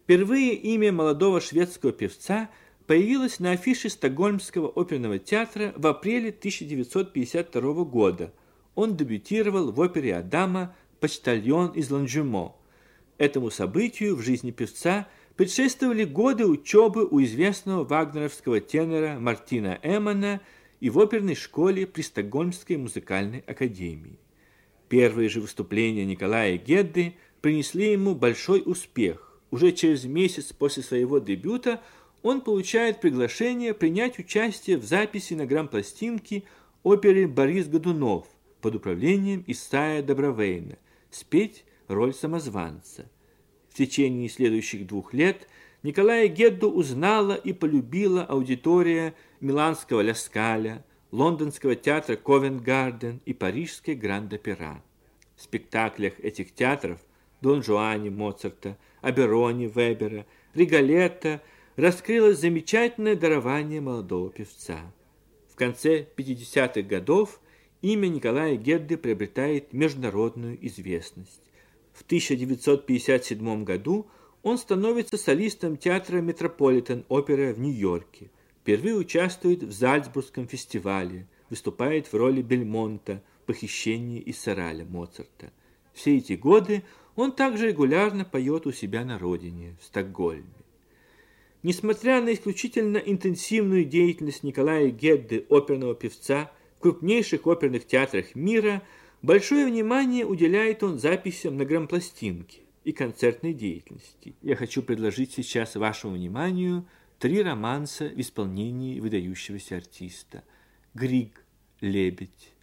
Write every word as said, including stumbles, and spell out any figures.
Впервые имя молодого шведского певца появилось на афише Стокгольмского оперного театра в апреле тысяча девятьсот пятьдесят второго года. Он дебютировал в опере Адама «Почтальон из Ланжемо». Этому событию в жизни певца предшествовали годы учебы у известного вагнеровского тенора Мартина Эммана и в оперной школе при Стокгольмской музыкальной академии. Первые же выступления Николая Гедды принесли ему большой успех. Уже через месяц после своего дебюта он получает приглашение принять участие в записи на грампластинке оперы «Борис Годунов» под управлением Исайя Добровейна, спеть роль самозванца. В течение следующих двух лет Николая Гедду узнала и полюбила аудитория миланского Ля Скаля, лондонского театра Ковент-Гарден и парижской Гранд-Опера. В спектаклях этих театров Дон Жуане Моцарта, Обероне Вебера, Риголетто раскрылось замечательное дарование молодого певца. В конце пятидесятых годов имя Николая Гедды приобретает международную известность. В тысяча девятьсот пятьдесят седьмом году он становится солистом театра Метрополитен-опера в Нью-Йорке. Впервые участвует в Зальцбургском фестивале, выступает в роли Бельмонта в «Похищении из Сораля» Моцарта. Все эти годы он также регулярно поет у себя на родине, в Стокгольме. Несмотря на исключительно интенсивную деятельность Николая Гедды, оперного певца, в крупнейших оперных театрах мира, большое внимание уделяет он записям на грампластинке и концертной деятельности. Я хочу предложить сейчас вашему вниманию три романса в исполнении выдающегося артиста. «Григ. Лебедь»,